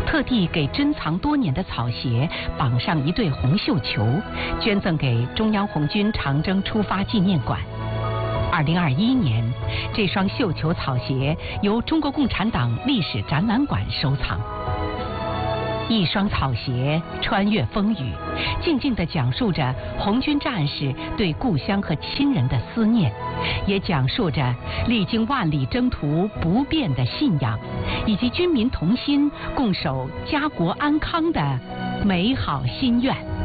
特地给珍藏多年的草鞋绑上一对红绣球，捐赠给中央红军长征出发纪念馆。2021年，这双绣球草鞋由中国共产党历史展览馆收藏。一双草鞋穿越风雨，静静地讲述着红军战士对故乡和亲人的思念，也讲述着历经万里征途不变的信仰，以及军民同心共守家国安康的美好心愿。